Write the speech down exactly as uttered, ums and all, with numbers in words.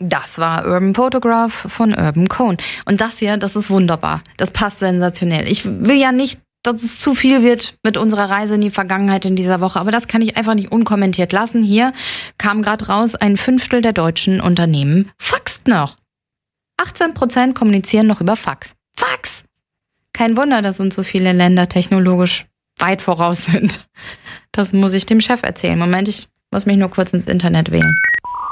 Das war Urban Photograph von Urban Cone. Und das hier, das ist wunderbar. Das passt sensationell. Ich will ja nicht, dass es zu viel wird mit unserer Reise in die Vergangenheit in dieser Woche, aber das kann ich einfach nicht unkommentiert lassen. Hier kam gerade raus, ein Fünftel der deutschen Unternehmen faxt noch. achtzehn Prozent kommunizieren noch über Fax. Fax! Kein Wunder, dass uns so viele Länder technologisch weit voraus sind. Das muss ich dem Chef erzählen. Moment, ich muss mich nur kurz ins Internet wählen.